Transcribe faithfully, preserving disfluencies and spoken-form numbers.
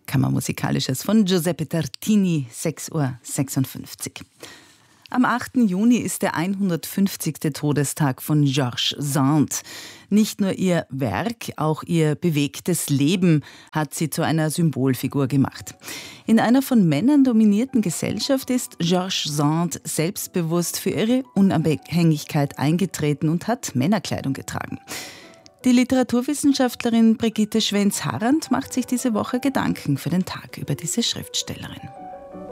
Kammermusikalisches von Giuseppe Tartini, sechs Uhr sechsundfünfzig. Am achten Juni ist der hundertfünfzigste Todestag von George Sand. Nicht nur ihr Werk, auch ihr bewegtes Leben hat sie zu einer Symbolfigur gemacht. In einer von Männern dominierten Gesellschaft ist George Sand selbstbewusst für ihre Unabhängigkeit eingetreten und hat Männerkleidung getragen. Die Literaturwissenschaftlerin Brigitte Schwenz-Harrand macht sich diese Woche Gedanken für den Tag über diese Schriftstellerin.